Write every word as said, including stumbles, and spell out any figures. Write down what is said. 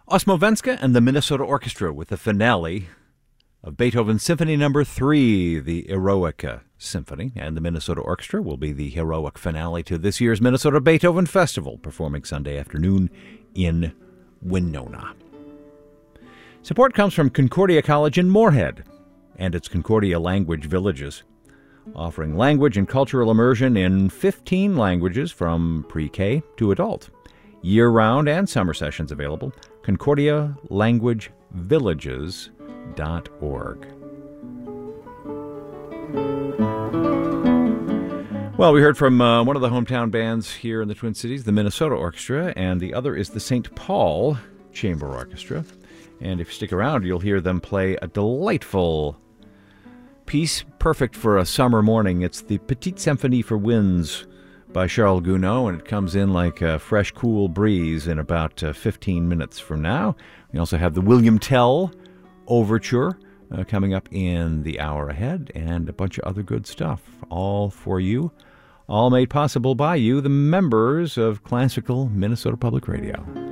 Osmovenska and the Minnesota Orchestra with the finale of Beethoven's Symphony Number Three, the Eroica Symphony, and the Minnesota Orchestra will be the heroic finale to this year's Minnesota Beethoven Festival, performing Sunday afternoon in Winona. Support comes from Concordia College in Moorhead and its Concordia Language Villages, offering language and cultural immersion in fifteen languages from pre-K to adult. Year-round and summer sessions available. Concordia Language Villages dot org. Well, we heard from uh, one of the hometown bands here in the Twin Cities, the Minnesota Orchestra, and the other is the Saint Paul Chamber Orchestra. And if you stick around, you'll hear them play a delightful piece, perfect for a summer morning. It's the Petite Symphonie for Winds by Charles Gounod, and it comes in like a fresh, cool breeze in about uh, fifteen minutes from now. We also have the William Tell Overture uh, coming up in the hour ahead, and a bunch of other good stuff, all for you, all made possible by you, the members of Classical Minnesota Public Radio.